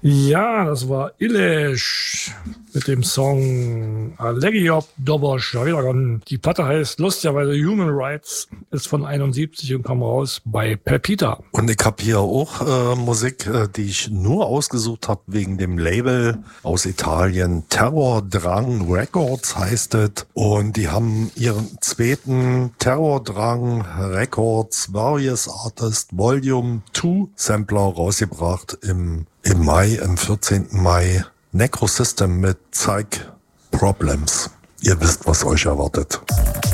Ja, das war Ilesh mit dem Song Allegiop Dobosh. Die Platte heißt lustigerweise Human Rights, ist von 71 und kam raus bei Pepita. Und ich habe hier auch Musik, die ich nur ausgesucht habe wegen dem Label aus Italien. Terrordrang Records heißt es. Und die haben ihren zweiten Terrordrang Records Various Artist Volume 2 Sampler rausgebracht im Mai, am 14. Mai. Necrosystem mit Psych Problems. Ihr wisst, was euch erwartet.